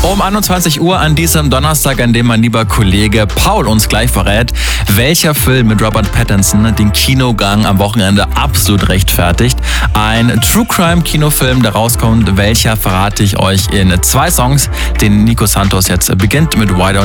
Um 21 Uhr an diesem Donnerstag, an dem mein lieber Kollege Paul uns gleich verrät, welcher Film mit Robert Pattinson den Kinogang am Wochenende absolut rechtfertigt. Ein True Crime Kinofilm, der rauskommt, welcher verrate ich euch in 2 Songs, den Nico Santos jetzt beginnt mit Why Don't